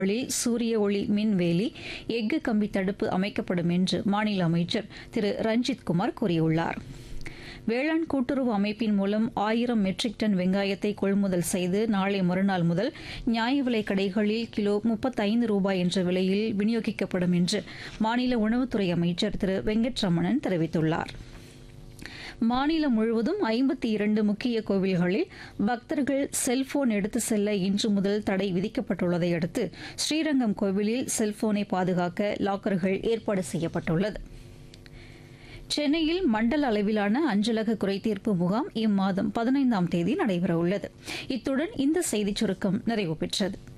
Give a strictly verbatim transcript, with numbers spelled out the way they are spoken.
சூரிய ஒளி மின்வேலி, எஃகு கம்பி தடுப்பு அமைக்கப்படும் என்று மாநில அமைச்சர் திரு ரஞ்சித் குமார் கூறியுள்ளார். வேளாண் கூட்டுறவு அமைப்பின் மூலம் ஆயிரம் மெட்ரிக் டன் வெங்காயத்தை கொள்முதல் செய்து நாளை மறுநாள் முதல் நியாய விலைக் கடைகளில் கிலோ முப்பத்தைந்து ரூபாய் என்ற விலையில் விநியோகிக்கப்படும் என்று மாநில உணவுத்துறை அமைச்சர் திரு வெங்கட்ரமணன் தெரிவித்துள்ளார். மாநிலம் முழுவதும் ஐம்பத்தி இரண்டு முக்கிய கோவில்களில் பக்தர்கள் செல்போன் எடுத்து செல்ல இன்று முதல் தடை விதிக்கப்பட்டுள்ளதை அடுத்து ஸ்ரீரங்கம் கோவிலில் செல்போனை பாதுகாக்க லாக்கர்கள் ஏற்பாடு செய்யப்பட்டுள்ளது. சென்னையில் மண்டல அளவிலான அஞ்சலக குறைதீர்ப்பு முகாம் இம்மாதம் பதினைந்தாம் தேதி நடைபெறவுள்ளது. இத்துடன் இந்த செய்திச் சுருக்கம் நிறைவு பெற்றது.